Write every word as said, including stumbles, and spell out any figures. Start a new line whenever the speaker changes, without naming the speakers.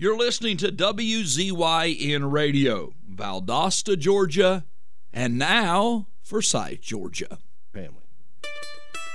You're listening to W Z Y N Radio, Valdosta, Georgia, and now Forsyth, Georgia.
Family.